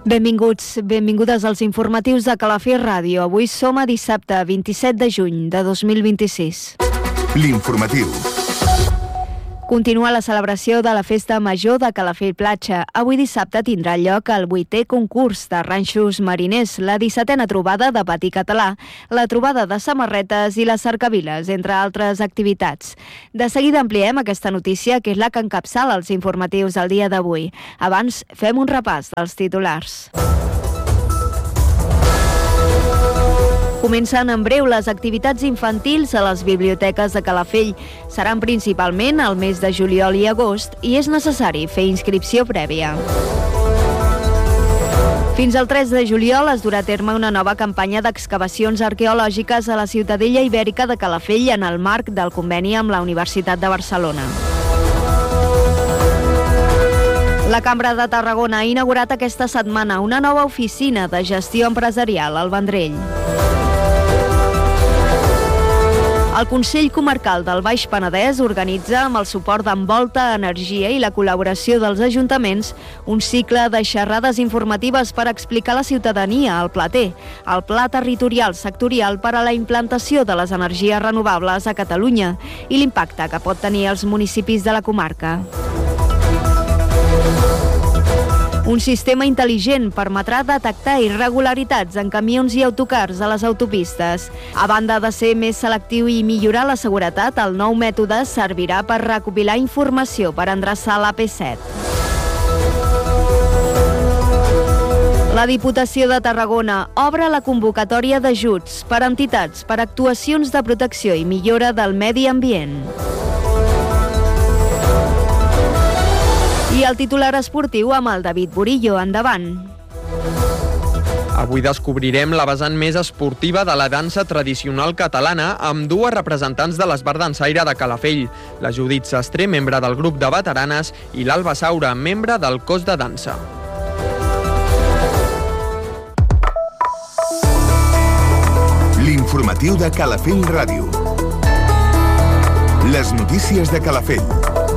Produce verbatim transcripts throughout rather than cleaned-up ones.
Benvinguts, benvingudes als informatius de Calafell Ràdio. Avui som a dissabte, vint-i-set de juny de dos mil vint-i-sis. L'informatiu. Continua la celebració de la Festa Major de Calafell Platja. Avui dissabte tindrà lloc el vuitè concurs de ranxos mariners, la dissetena trobada de patí català, la trobada de samarretes i les cercaviles, entre altres activitats. De seguida ampliem aquesta notícia, que és la que encapçala els informatius del dia d'avui. Abans, fem un repàs dels titulars. Comencen en breu les activitats infantils a les biblioteques de Calafell. Seran principalment al mes de juliol i agost i és necessari fer inscripció prèvia. Fins al tres de juliol es durà a terme una nova campanya d'excavacions arqueològiques a la Ciutadella Ibèrica de Calafell en el marc del conveni amb la Universitat de Barcelona. La Cambra de Tarragona ha inaugurat aquesta setmana una nova oficina de gestió empresarial al Vendrell. El Consell Comarcal del Baix Penedès organitza, amb el suport d'Envolta Energia i la col·laboració dels ajuntaments, un cicle de xerrades informatives per explicar a la ciutadania el Pla T, el Pla Territorial Sectorial per a la implantació de les energies renovables a Catalunya i l'impacte que pot tenir als municipis de la comarca. Un sistema intel·ligent permetrà detectar irregularitats en camions i autocars a les autopistes. A banda de ser més selectiu i millorar la seguretat, el nou mètode servirà per recopilar informació per endreçar l'A P set. La Diputació de Tarragona obre la convocatòria d'ajuts per a entitats per actuacions de protecció i millora del medi ambient. I el titular esportiu amb el David Burillo. Endavant. Avui descobrirem la vessant més esportiva de la dansa tradicional catalana amb dues representants de l'Esbart Dansaire de Calafell, la Judit Sastre, membre del grup de veteranes, i l'Alba Saura, membre del cos de dansa. L'informatiu de Calafell Ràdio. Les notícies de Calafell.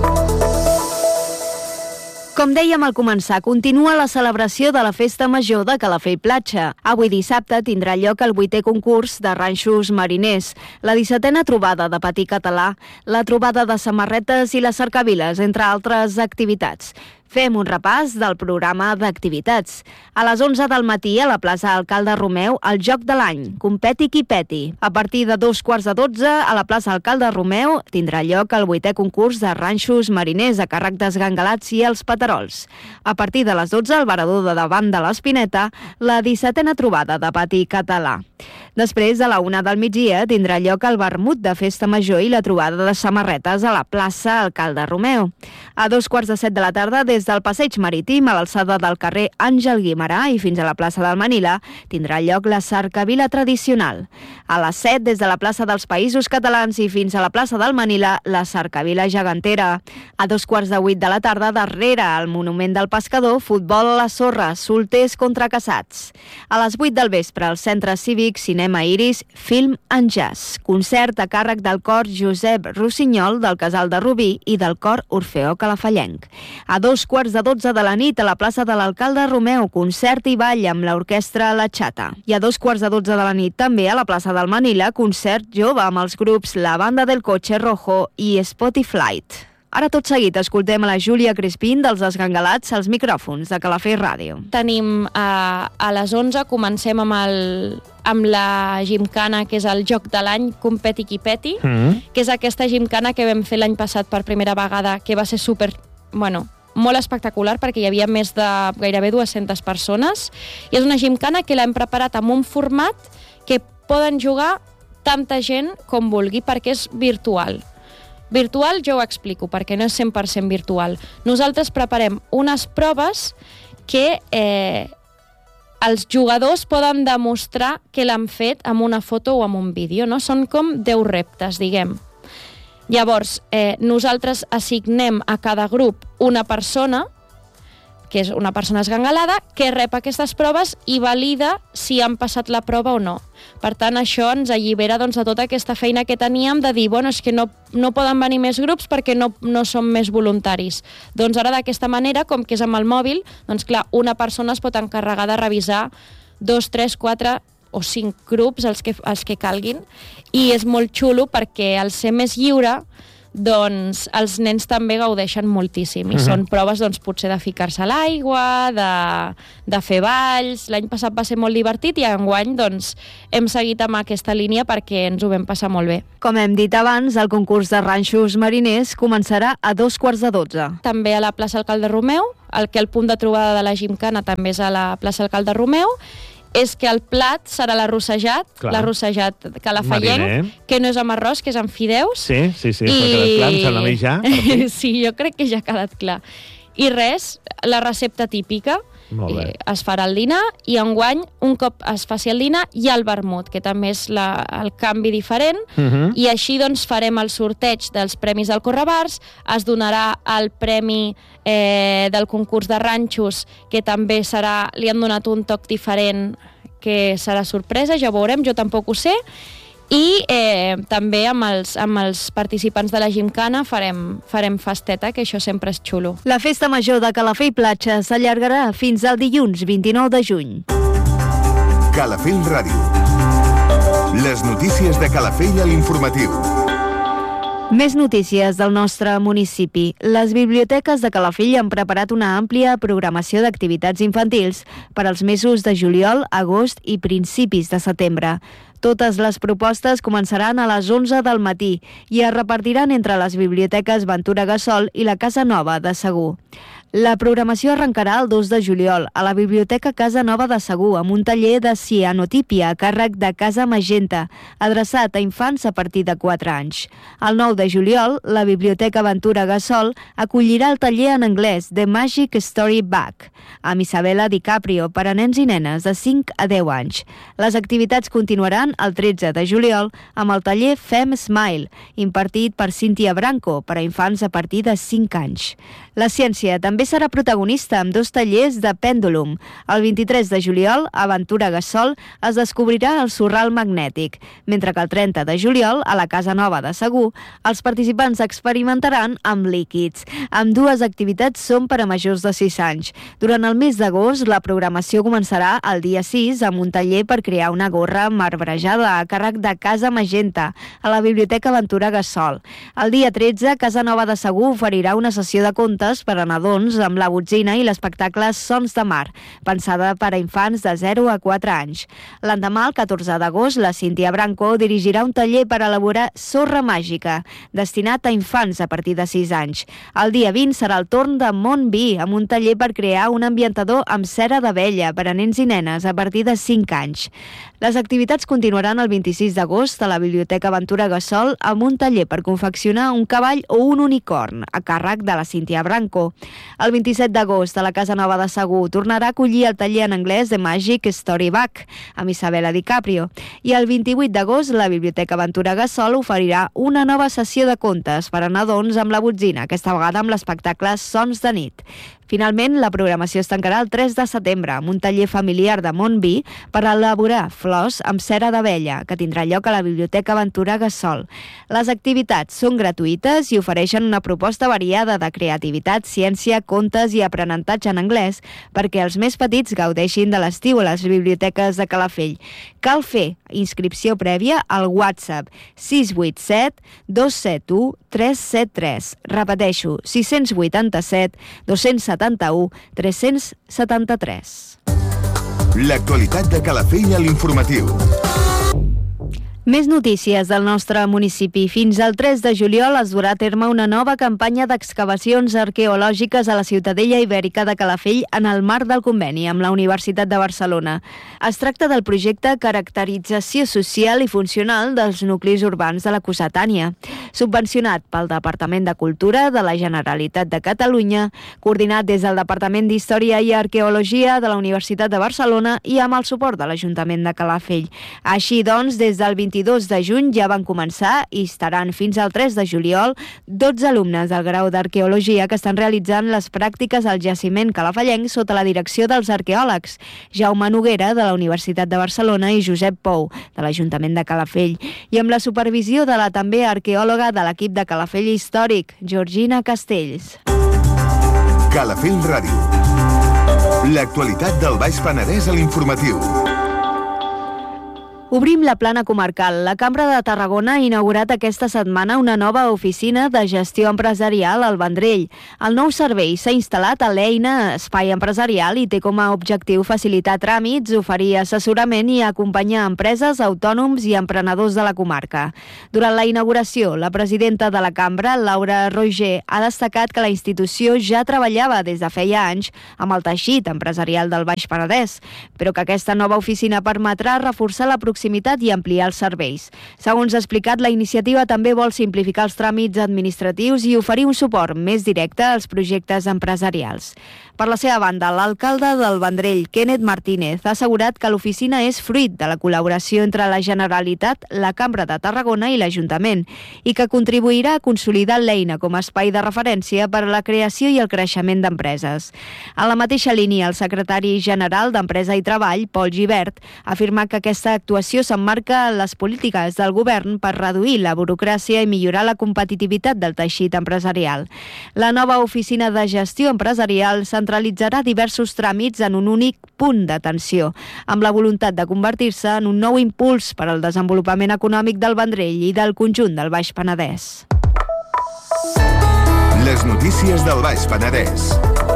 Com dèiem al començar, continua la celebració de la Festa Major de Calafell Platja. Avui dissabte tindrà lloc el vuitè concurs de ranxos mariners, la dissetena trobada de patí català, la trobada de samarretes i les cercaviles, entre altres activitats. Fem un repàs del programa d'activitats. A les onze del matí, a la plaça Alcalde Romeu, el Joc de l'Any, Competi qui peti. A partir de dos quarts de dotze, a la plaça Alcalde Romeu, tindrà lloc el vuitè concurs de ranxos mariners a càrrec dels Gangalats i els Paterols. A partir de les dotze, al Varador de davant de l'Espineta, la dissetena trobada de patí català. Després, a la una del migdia, tindrà lloc el vermut de Festa Major i la trobada de samarretes a la plaça Alcalde Romeu. A dos quarts de set de la tarda, des del Passeig Marítim a l'alçada del carrer Àngel Guimerà i fins a la plaça del Manila, tindrà lloc la cercavila tradicional. A les set, des de la plaça dels Països Catalans i fins a la plaça del Manila, la cercavila gegantera. A dos quarts de vuit de la tarda, darrere al Monument del Pescador, futbol a la sorra, solters contra casats. A les vuit del vespre, al Centre Cívic, Cinema Iris, Film and Jazz. Concert a càrrec del cor Josep Rossinyol del Casal de Rubí i del cor Orfeó Calafellenc. A dos quarts de dotze de la nit, a la plaça de l'Alcalde Romeu, concert i ball amb l'orquestra La Chata. I a dos quarts de dotze de la nit, també a la plaça del Manila, concert jove amb els grups La Banda del Coche Rojo i Spotify. Ara tot seguit escoltem a la Júlia Crispín dels Esgangalats als micròfons de Calafell Ràdio. Tenim eh, a les onze, comencem amb, el, amb la gimcana, que és el Joc de l'Any, Competi qui peti, mm. que és aquesta gimcana que vam fer l'any passat per primera vegada, que va ser super, bueno, molt espectacular perquè hi havia més de gairebé dues-centes persones, i és una gimcana que l'hem preparat amb un format que poden jugar tanta gent com vulgui perquè és virtual. Virtual, jo ho explico, perquè no és cent per cent virtual. Nosaltres preparem unes proves que eh, els jugadors poden demostrar que l'han fet amb una foto o amb un vídeo, no? Són com deu reptes, diguem. Llavors, eh, nosaltres assignem a cada grup una persona que és una persona esgangalada, que rep aquestes proves i valida si han passat la prova o no. Per tant, això ens allibera doncs, de tota aquesta feina que teníem de dir, bueno, és que no, no poden venir més grups perquè no, no som més voluntaris. Doncs ara d'aquesta manera, com que és amb el mòbil, doncs clar, una persona es pot encarregar de revisar dos, tres, quatre o cinc grups, els que, els que calguin, i és molt xulo perquè al ser més lliure, doncs els nens també gaudeixen moltíssim i uh-huh. són proves doncs, potser de ficar-se a l'aigua, de, de fer balls. L'any passat va ser molt divertit i enguany doncs, hem seguit amb aquesta línia perquè ens ho vam passar molt bé. Com hem dit abans, el concurs de ranxos mariners començarà a dos quarts de dotze. També a la plaça Alcalde Romeu, el que el punt de trobada de la gimcana també és a la plaça Alcalde Romeu, és que el plat serà l'arrossejat, Clar. l'arrossejat calafallenc, Mariner. que no és amb arròs, que és amb fideus. Sí, sí, sí, I... s'ha quedat clar, em sembla a mi ja. Sí, jo crec que ja ha quedat clar. I res, la recepta típica, Molt bé. eh, es farà el dinar i enguany, un cop es faci el dinar, hi ha el vermut, que també és la, el canvi diferent, Uh -huh. i així doncs farem el sorteig dels premis del Correbars, es donarà el premi eh, del concurs de ranxos, que també serà, li han donat un toc diferent, que serà sorpresa, ja ho veurem, jo tampoc ho sé, i eh, també amb els, amb els participants de la gimcana farem, farem festeta, que això sempre és xulo. La festa major de Calafell Platja s'allargarà fins al dilluns vint-i-nou de juny. Calafell Ràdio. Les notícies de Calafell a l'informatiu. Més notícies del nostre municipi. Les biblioteques de Calafell han preparat una àmplia programació d'activitats infantils per als mesos de juliol, agost i principis de setembre. Totes les propostes començaran a les onze del matí i es repartiran entre les biblioteques Ventura Gassol i la Casa Nova de Segur. La programació arrencarà el dos de juliol a la Biblioteca Casa Nova de Segur amb un taller de cianotípia a càrrec de Casa Magenta, adreçat a infants a partir de quatre anys. El nou de juliol, la Biblioteca Ventura Gassol acollirà el taller en anglès The Magic Story Back amb Isabella DiCaprio per a nens i nenes de cinc a deu anys. Les activitats continuaran el tretze de juliol amb el taller Fem Smile, impartit per Cíntia Branco per a infants a partir de cinc anys. La ciència també serà protagonista amb dos tallers de pèndulum. El vint-i-tres de juliol, a Ventura Gassol, es descobrirà el sorral magnètic, mentre que el trenta de juliol, a la Casa Nova de Segur, els participants experimentaran amb líquids. Ambdues activitats són per a majors de sis anys. Durant el mes d'agost, la programació començarà el dia sis amb un taller per crear una gorra marbrejada a càrrec de Casa Magenta, a la Biblioteca Ventura Gassol. El dia tretze, Casa Nova de Segur oferirà una sessió de contes per a nadons amb la botzina i l'espectacle Sons de Mar, pensada per a infants de zero a quatre anys. L'endemà, el catorze d'agost, la Cíntia Branco dirigirà un taller per elaborar sorra màgica, destinat a infants a partir de sis anys. El dia vint serà el torn de Montvi, amb un taller per crear un ambientador amb cera d'abella per a nens i nenes a partir de cinc anys. Les activitats continuaran el vint-i-sis d'agost a la Biblioteca Ventura Gassol amb un taller per confeccionar un cavall o un unicorn, a càrrec de la Cíntia Branco. El vint-i-set d'agost a la Casa Nova de Segur tornarà a acollir el taller en anglès The Magic Story Back amb Isabella DiCaprio. I el vint-i-vuit d'agost la Biblioteca Ventura Gassol oferirà una nova sessió de contes per a nadons amb la botzina, aquesta vegada amb l'espectacle Sons de nit. Finalment, la programació es tancarà el tres de setembre amb un taller familiar de Montvi per elaborar flors amb cera d'abella, que tindrà lloc a la Biblioteca Ventura Gassol. Les activitats són gratuïtes i ofereixen una proposta variada de creativitat, ciència, contes i aprenentatge en anglès perquè els més petits gaudeixin de l'estiu a les biblioteques de Calafell. Cal fer inscripció prèvia al WhatsApp sis vuit set dos set u tres set tres. Repeteixo, sis vuit set dos set u tres set tres. L'actualitat de Calafell a l'informatiu. Més notícies del nostre municipi. Fins al tres de juliol es durà a terme una nova campanya d'excavacions arqueològiques a la Ciutadella Ibèrica de Calafell en el marc del conveni amb la Universitat de Barcelona. Es tracta del projecte Caracterització Social i Funcional dels Nuclis Urbans de la Cossetània, subvencionat pel Departament de Cultura de la Generalitat de Catalunya, coordinat des del Departament d'Història i Arqueologia de la Universitat de Barcelona i amb el suport de l'Ajuntament de Calafell. Així doncs, des del vint vint-i-dos de juny ja van començar i estaran fins al tres de juliol dotze alumnes del grau d'Arqueologia que estan realitzant les pràctiques al jaciment calafallenc sota la direcció dels arqueòlegs Jaume Noguera, de la Universitat de Barcelona, i Josep Pou, de l'Ajuntament de Calafell, i amb la supervisió de la també arqueòloga de l'equip de Calafell Històric, Georgina Castells. Calafell Ràdio. L'actualitat del Baix Penedès a l'informatiu. Obrim la plana comarcal. La Cambra de Tarragona ha inaugurat aquesta setmana una nova oficina de gestió empresarial al Vendrell. El nou servei s'ha instal·lat a l'eina Espai Empresarial i té com a objectiu facilitar tràmits, oferir assessorament i acompanyar empreses, autònoms i emprenedors de la comarca. Durant la inauguració, la presidenta de la Cambra, Laura Roger, ha destacat que la institució ja treballava des de feia anys amb el teixit empresarial del Baix Penedès, però que aquesta nova oficina permetrà reforçar la proximitat proximitat i ampliar els serveis. Segons ha explicat, la iniciativa també vol simplificar els tràmits administratius i oferir un suport més directe als projectes empresarials. Per la seva banda, l'alcalde del Vendrell, Kenneth Martínez, ha assegurat que l'oficina és fruit de la col·laboració entre la Generalitat, la Cambra de Tarragona i l'Ajuntament i que contribuirà a consolidar l'eina com a espai de referència per a la creació i el creixement d'empreses. En la mateixa línia, el secretari general d'Empresa i Treball, Pol Gibert, ha afirmat que aquesta actuació s'emmarca en les polítiques del govern per reduir la burocràcia i millorar la competitivitat del teixit empresarial. La nova oficina de gestió empresarial centralitzarà diversos tràmits en un únic punt d'atenció, amb la voluntat de convertir-se en un nou impuls per al desenvolupament econòmic del Vendrell i del conjunt del Baix Penedès. Les notícies del Baix Penedès.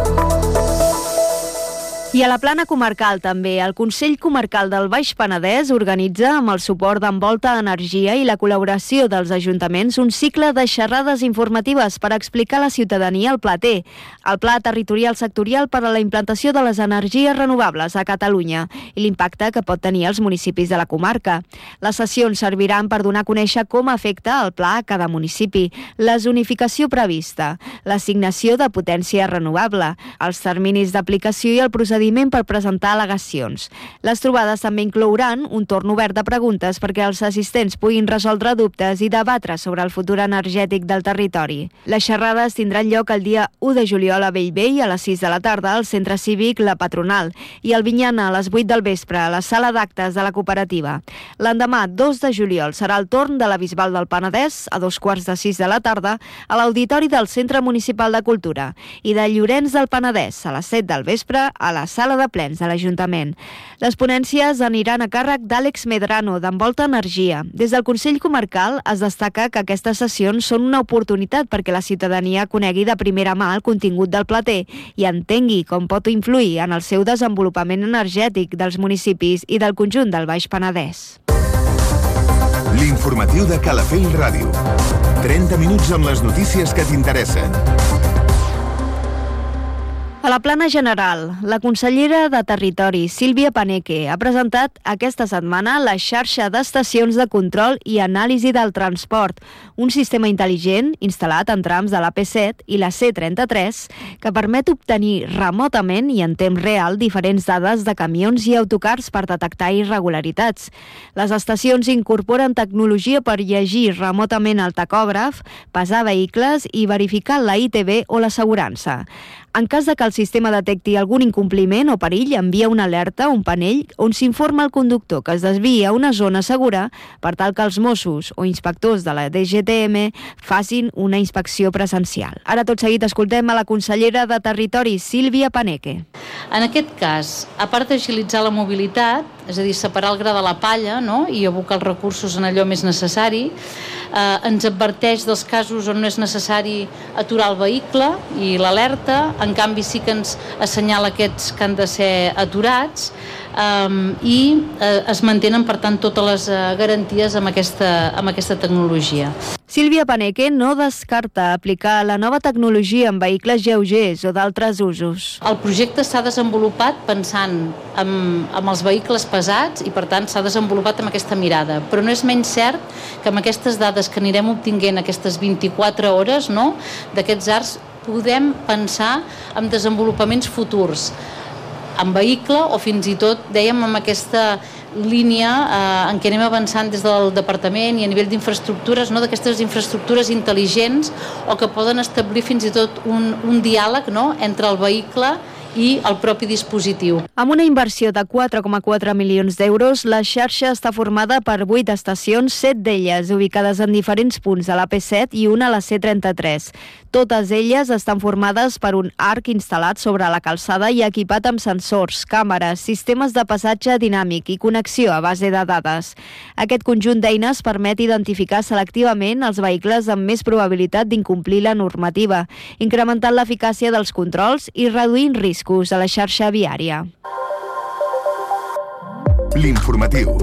I a la plana comarcal també, el Consell Comarcal del Baix Penedès organitza, amb el suport d'Envolta Energia i la col·laboració dels ajuntaments, un cicle de xerrades informatives per explicar a la ciutadania el Pla T, el Pla Territorial Sectorial per a la implantació de les energies renovables a Catalunya i l'impacte que pot tenir als municipis de la comarca. Les sessions serviran per donar a conèixer com afecta el pla a cada municipi, la zonificació prevista, l'assignació de potència renovable, els terminis d'aplicació i el procediment per presentar al·legacions. Les trobades també inclouran un torn obert de preguntes perquè els assistents puguin resoldre dubtes i debatre sobre el futur energètic del territori. Les xerrades tindran lloc el dia u de juliol a Bellvei a les sis de la tarda al Centre Cívic La Patronal i al Vinyana a les vuit del vespre a la sala d'actes de la cooperativa. L'endemà, dos de juliol, serà el torn de la Bisbal del Penedès a dos quarts de sis de la tarda a l'Auditori del Centre Municipal de Cultura i de Llorenç del Penedès a les set del vespre a la sala de plens de l'Ajuntament. Les ponències aniran a càrrec d'Àlex Medrano, d'Envolta Energia. Des del Consell Comarcal es destaca que aquestes sessions són una oportunitat perquè la ciutadania conegui de primera mà el contingut del Pla T i entengui com pot influir en el seu desenvolupament energètic dels municipis i del conjunt del Baix Penedès. L'informatiu de Calafell Ràdio. trenta minuts amb les notícies que t'interessen. A la plana general, la consellera de Territori, Sílvia Paneque, ha presentat aquesta setmana la xarxa d'estacions de control i anàlisi del transport, un sistema intel·ligent instal·lat en trams de l'A P set i la C trenta-tres que permet obtenir remotament i en temps real diferents dades de camions i autocars per detectar irregularitats. Les estacions incorporen tecnologia per llegir remotament el tacògraf, pesar vehicles i verificar la I T B o l'assegurança. En cas de que el sistema detecti algun incompliment o perill, envia una alerta, un panell, on s'informa el conductor que es desvia a una zona segura per tal que els Mossos o inspectors de la D G T M facin una inspecció presencial. Ara tot seguit escoltem a la consellera de Territori, Sílvia Paneque. En aquest cas, a part d'agilitzar la mobilitat, és a dir, separar el gra de la palla, no?, i abocar els recursos en allò més necessari, eh, ens adverteix dels casos on no és necessari aturar el vehicle i l'alerta, en canvi sí que ens assenyala aquests que han de ser aturats, um, i eh, es mantenen, per tant, totes les eh, garanties amb aquesta, amb aquesta tecnologia. Sílvia Paneque no descarta aplicar la nova tecnologia en vehicles lleugers o d'altres usos. El projecte s'ha desenvolupat pensant en, en els vehicles pesats i, per tant, s'ha desenvolupat amb aquesta mirada. Però no és menys cert que amb aquestes dades que anirem obtinguent aquestes vint-i-quatre hores, no?, d'aquests arcs, podem pensar en desenvolupaments futurs en vehicle o fins i tot, dèiem, amb aquesta línia eh, en què anem avançant des del departament i a nivell d'infraestructures, no? D'aquestes infraestructures intel·ligents o que poden establir fins i tot un, un diàleg, no? Entre el vehicle i el propi dispositiu. Amb una inversió de quatre coma quatre milions d'euros, la xarxa està formada per vuit estacions, set d'elles ubicades en diferents punts de la P set i una a la C trenta-tres. Totes elles estan formades per un arc instal·lat sobre la calçada i equipat amb sensors, càmeres, sistemes de passatge dinàmic i connexió a base de dades. Aquest conjunt d'eines permet identificar selectivament els vehicles amb més probabilitat d'incomplir la normativa, incrementant l'eficàcia dels controls i reduint riscs a la xarxa viària. L'informatiu.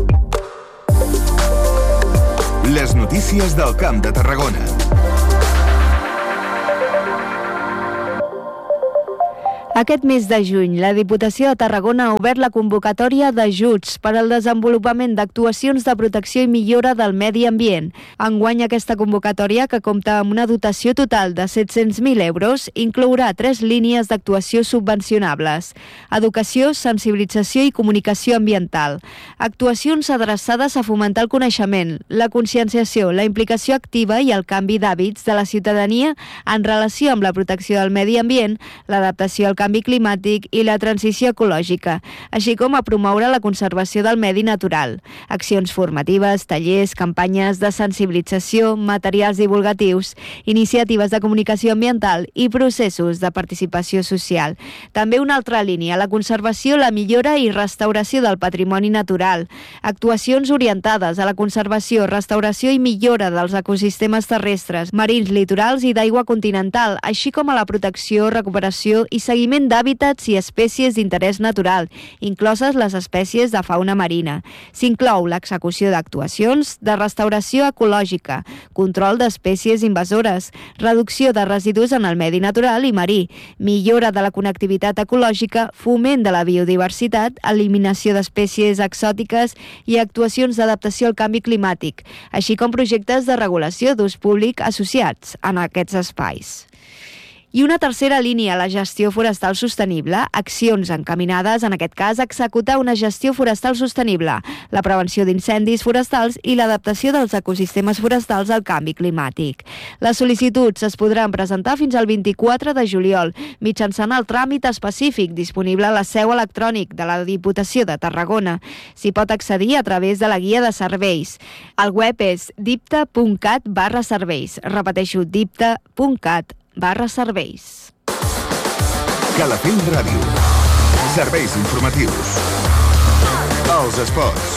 Les notícies del Camp de Tarragona. Aquest mes de juny, la Diputació de Tarragona ha obert la convocatòria d'ajuts per al desenvolupament d'actuacions de protecció i millora del medi ambient. Enguany, aquesta convocatòria, que compta amb una dotació total de set-cents mil euros, inclourà tres línies d'actuació subvencionables: educació, sensibilització i comunicació ambiental. Actuacions adreçades a fomentar el coneixement, la conscienciació, la implicació activa i el canvi d'hàbits de la ciutadania en relació amb la protecció del medi ambient, l'adaptació al canvi climàtic i la transició ecològica, així com a promoure la conservació del medi natural. Accions formatives, tallers, campanyes de sensibilització, materials divulgatius, iniciatives de comunicació ambiental i processos de participació social. També una altra línia, la conservació, la millora i restauració del patrimoni natural. Actuacions orientades a la conservació, restauració i millora dels ecosistemes terrestres, marins, litorals i d'aigua continental, així com a la protecció, recuperació i seguiment d'hàbitats i espècies d'interès natural, incloses les espècies de fauna marina. S'inclou l'execució d'actuacions de restauració ecològica, control d'espècies invasores, reducció de residus en el medi natural i marí, millora de la connectivitat ecològica, foment de la biodiversitat, eliminació d'espècies exòtiques i actuacions d'adaptació al canvi climàtic, així com projectes de regulació d'ús públic associats en aquests espais. I una tercera línia, la gestió forestal sostenible, accions encaminades, en aquest cas, a executar una gestió forestal sostenible, la prevenció d'incendis forestals i l'adaptació dels ecosistemes forestals al canvi climàtic. Les sol·licituds es podran presentar fins al vint-i-quatre de juliol, mitjançant el tràmit específic disponible a la seu electrònic de la Diputació de Tarragona. S'hi pot accedir a través de la guia de serveis. El web és dipta punt cat barra serveis. Repeteixo, dipta punt cat barra serveis. Calafell Ràdio. Serveis informatius. Els esports.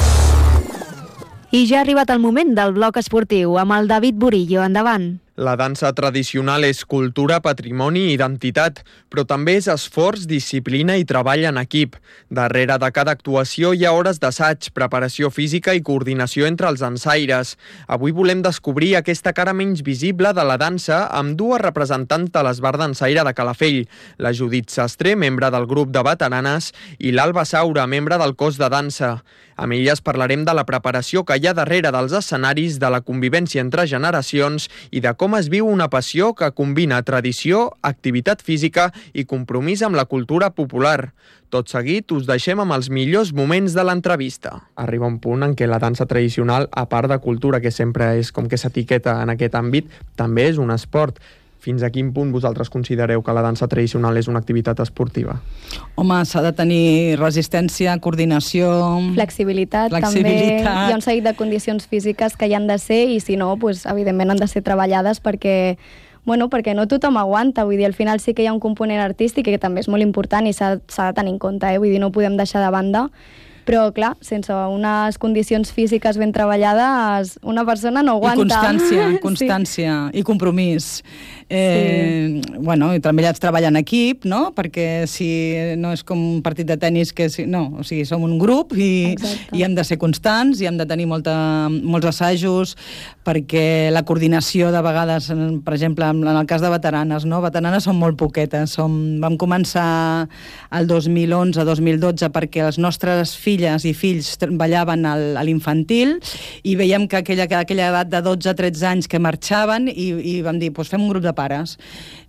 I ja ha arribat el moment del bloc esportiu amb el David Burillo. Endavant. La dansa tradicional és cultura, patrimoni i identitat, però també és esforç, disciplina i treball en equip. Darrere de cada actuació hi ha hores d'assaig, preparació física i coordinació entre els dansaires. Avui volem descobrir aquesta cara menys visible de la dansa amb dues representants de l'Esbart Dansaire de Calafell, la Judit Sastre, membre del grup de veteranes, i l'Alba Saura, membre del cos de dansa. Amb elles parlarem de la preparació que hi ha darrere dels escenaris, de la convivència entre generacions i de com es viu una passió que combina tradició, activitat física i compromís amb la cultura popular. Tot seguit us deixem amb els millors moments de l'entrevista. Arriba un punt en què la dansa tradicional, a part de cultura, que sempre és com que s'etiqueta en aquest àmbit, també és un esport. Fins a quin punt vosaltres considereu que la dansa tradicional és una activitat esportiva? Home, s'ha de tenir resistència, coordinació... Flexibilitat, flexibilitat, també. Hi ha un seguit de condicions físiques que hi han de ser i, si no, pues, evidentment han de ser treballades perquè... Bueno, perquè no tothom aguanta, vull dir, al final sí que hi ha un component artístic que també és molt important i s'ha de tenir en compte, eh? Vull dir, no ho podem deixar de banda, però clar, sense unes condicions físiques ben treballades una persona no aguanta. I constància, constància sí. I compromís. Eh, sí. Bueno, i també has de treballar en equip, no? Perquè si no és com un partit de tennis que... Si, no, o sigui, som un grup i, i hem de ser constants i hem de tenir molta, molts assajos perquè la coordinació de vegades, per exemple, en el cas de veteranes, no? Veteranes són molt poquetes. Som, vam començar el dos mil onze dos mil dotze perquè els nostres fills filles i fills ballaven al, a l'infantil i veiem que aquella, que aquella edat de dotze a tretze anys que marxaven i, i vam dir, doncs fem un grup de pares.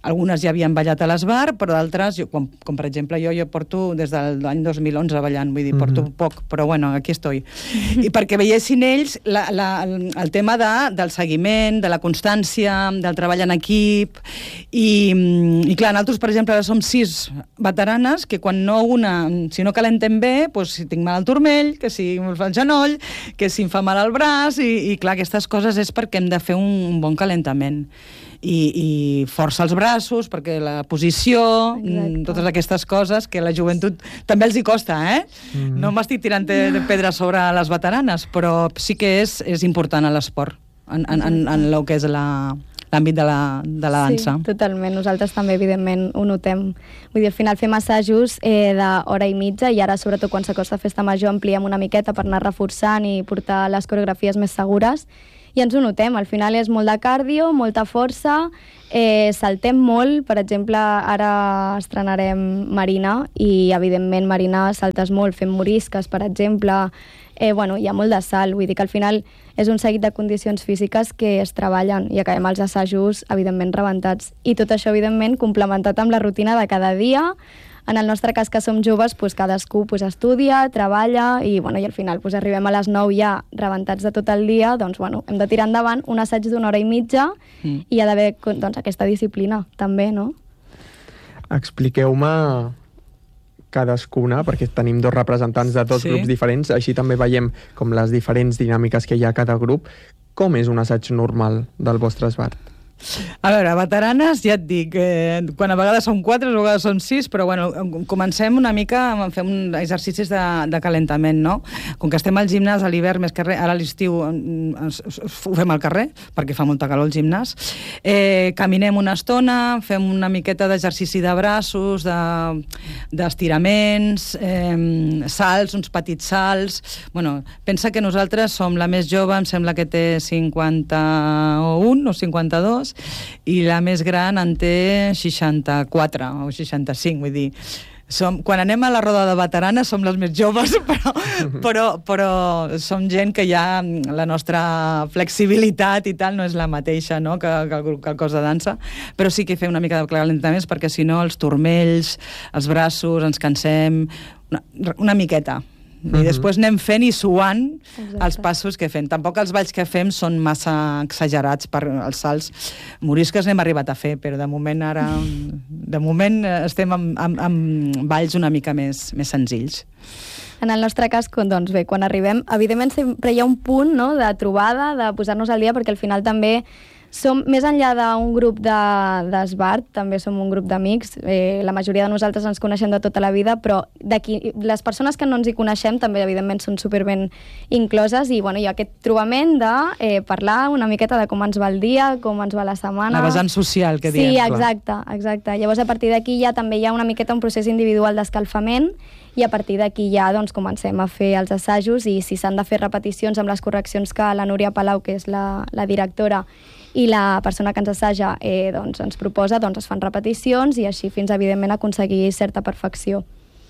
algunes ja havien ballat a l'Esbar, però d'altres, jo, com, com per exemple jo, jo porto des de l'any dos mil onze ballant, vull dir, porto mm-hmm. poc, però bueno, aquí estoy. I perquè veiessin ells la, la, el tema de, del seguiment, de la constància, del treball en equip, i, i clar, nosaltres, per exemple, ara som sis veteranes que quan no una, si no calentem bé, doncs si tinc mal al turmell, que si em fa el genoll, que si em fa mal al braç, i, i clar, aquestes coses és perquè hem de fer un, un bon calentament. I, i força els braços, perquè la posició, Exacte. Totes aquestes coses que a la joventut també els hi costa, eh? Mm-hmm. No m'estic tirant de pedra sobre les veteranes, però sí que és, és important a l'esport, en, en, en, en el que és la... l'àmbit de la, de la dansa. Sí, totalment. Nosaltres també, evidentment, ho notem. Vull dir, al final fem assajos eh, d'hora i mitja i ara, sobretot, quan s'acosta Festa Major, ampliem una miqueta per anar reforçant i portar les coreografies més segures. I ens ho notem. Al final és molt de cardio, molta força, eh, saltem molt. Per exemple, ara estrenarem Marina i, evidentment, Marina saltes molt, fem morisques, per exemple. Eh, bueno, hi ha molt de salt, vull dir que al final és un seguit de condicions físiques que es treballen i acabem els assajos, evidentment, rebentats. I tot això, evidentment, complementat amb la rutina de cada dia. En el nostre cas, que som joves, doncs cadascú doncs, estudia, treballa i, bueno, i al final doncs, arribem a les nou ja rebentats de tot el dia, doncs bueno, hem de tirar endavant un assaig d'una hora i mitja mm. i hi ha d'haver doncs, aquesta disciplina, també, no? Expliqueu-me cadascuna, perquè tenim dos representants de dos sí. grups diferents, així també veiem com les diferents dinàmiques que hi ha a cada grup. Com és un assaig normal del vostre esbart? A veure, veteranes, ja et dic, eh, quan a vegades són quatre, a vegades són sis, però bueno, comencem una mica a fer un exercicis de, de calentament, no? Com que estem al gimnàs a l'hivern, més que res, ara a l'estiu ho fem al carrer, perquè fa molta calor al gimnàs, eh, caminem una estona, fem una miqueta d'exercici de braços, d'estiraments, de, eh, salts, uns petits salts. Bueno, pensa que nosaltres som la més jove, em sembla que té cinquanta-un o cinquanta-dos, i la més gran en té seixanta-quatre o seixanta-cinc, vull dir, som, quan anem a la roda de veteranes som les més joves, però, però, però som gent que ja la nostra flexibilitat i tal no és la mateixa, no? que, que, el, que el cos de dansa, però sí que fem una mica de calentaments perquè si no els turmells, els braços, ens cansem una, una miqueta. I uh-huh. després anem fent i suant Exacte. Els passos que fem. Tampoc els balls que fem són massa exagerats per els salts. Morisques n'hem arribat a fer, però de moment ara de moment estem amb, amb, amb balls una mica més, més senzills. En el nostre cas, doncs bé, quan arribem, evidentment sempre hi ha un punt, no?, de trobada, de posar-nos al dia, perquè al final també som, més enllà d'un grup d'esbart, de, també som un grup d'amics, eh, la majoria de nosaltres ens coneixem de tota la vida, però d'aquí, les persones que no ens hi coneixem també, evidentment, són superben incloses i, bueno, hi ha aquest trobament de eh, parlar una miqueta de com ens va el dia, com ens va la setmana. La vessant social, que diem. Sí, exacte, exacte. Llavors, a partir d'aquí ja també hi ha una miqueta un procés individual d'escalfament i a partir d'aquí ja doncs, comencem a fer els assajos i si s'han de fer repeticions amb les correccions que la Núria Palau, que és la, la directora, i la persona que ens assaja eh, doncs, ens proposa, doncs es fan repeticions i així fins, evidentment, aconseguir certa perfecció.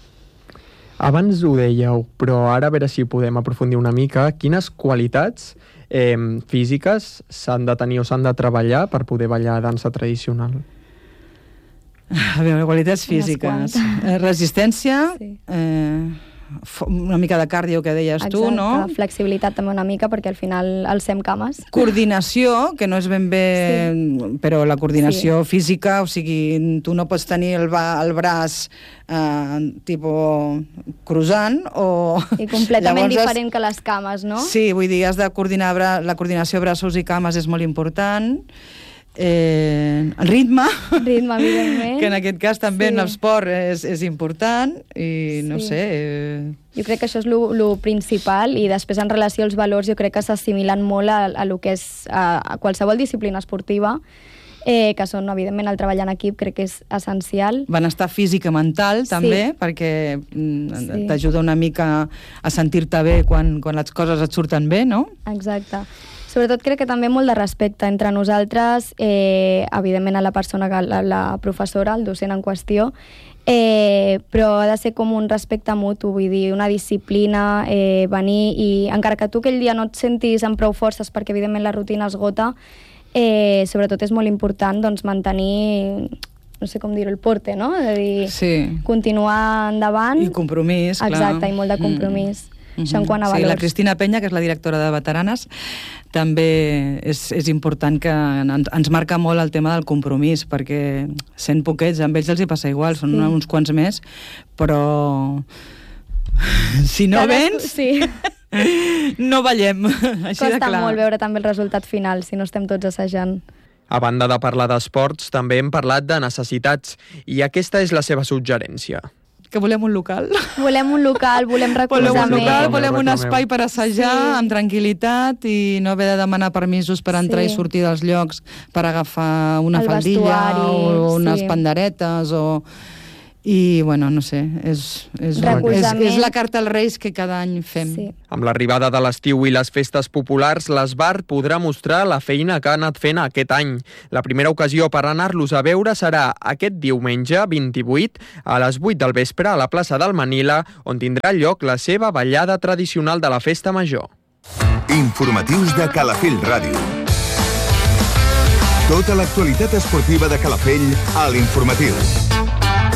Abans ho dèieu, però ara a veure si podem aprofundir una mica. Quines qualitats eh, físiques s'han de tenir o s'han de treballar per poder ballar dansa tradicional? A veure, qualitats físiques. Eh, resistència, sí. eh, una mica de cardio, que deies Exacte. Tu, no? Flexibilitat també una mica, perquè al final alcem cames. Coordinació, que no és ben bé... Sí. Però la coordinació sí. física, o sigui, tu no pots tenir el, el braç eh, tipus cruzant o... I completament Llavors, diferent que les cames, no? Sí, vull dir, has de coordinar... La coordinació braços i cames és molt important. Eh, el ritme, ritme evidentment. Que en aquest cas també sí. en l'esport és, és important i no sí. sé... Eh... Jo crec que això és lo principal i després en relació als valors jo crec que s'assimilen molt a, a lo que és a, a qualsevol disciplina esportiva, eh, que són evidentment el treball en equip, crec que és essencial. Benestar físic i mental també, sí. perquè mm, sí. t'ajuda una mica a sentir-te bé quan, quan les coses et surten bé, no? Exacte. Sobretot crec que també molt de respecte entre nosaltres, eh, evidentment a la persona, que la, la professora, el docent en qüestió, eh, però ha de ser com un respecte mutu, vull dir, una disciplina, eh, venir i encara que tu aquell dia no et sentis amb prou forces perquè evidentment la rutina esgota, eh, sobretot és molt important doncs, mantenir, no sé com dir-ho, el porte, no? És a dir, sí. continuar endavant. I compromís, clar. Exacte, i molt de compromís. Mm. Això en quant a valors. Sí, la Cristina Penya, que és la directora de Veteranes, també és, és important que ens, ens marca molt el tema del compromís, perquè sent poquets, amb ells els hi passa igual, són sí. uns quants més, però si no Cada... vens, sí. no ballem, així Costa de clar. Costa molt veure també el resultat final, si no estem tots assajant. A banda de parlar d'esports, també hem parlat de necessitats, i aquesta és la seva suggerència. Que volem un local. Volem un local, volem recolzament. Volem un local, volem un espai per assajar sí. amb tranquil·litat i no haver de demanar permisos per entrar sí. i sortir dels llocs, per agafar una el faldilla o unes sí. panderetes o... I, bueno, no sé, és, és, és, és la carta als Reis que cada any fem. Sí. Amb l'arribada de l'estiu i les festes populars, l'Esbar podrà mostrar la feina que ha anat fent aquest any. La primera ocasió per anar-los a veure serà aquest diumenge vint-i-vuit a les vuit del vespre a la plaça del Manila, on tindrà lloc la seva ballada tradicional de la Festa Major. Informatius de Calafell Ràdio. Tota l'actualitat esportiva de Calafell a l'Informatiu.